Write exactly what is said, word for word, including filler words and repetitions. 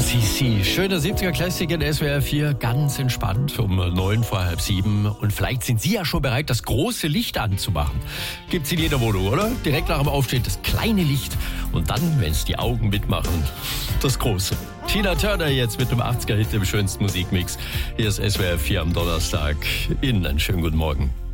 C C. Schöner siebziger Klassik in S W R vier, ganz entspannt um neun vor halb sieben. Und vielleicht sind Sie ja schon bereit, das große Licht anzumachen. Gibt's in jeder Wohnung, oder? Direkt nach dem Aufstehen das kleine Licht und dann, wenn es die Augen mitmachen, das große. Tina Turner jetzt mit dem achtziger-Hit im schönsten Musikmix. Hier ist S W R vier am Donnerstag. Ihnen einen schönen guten Morgen.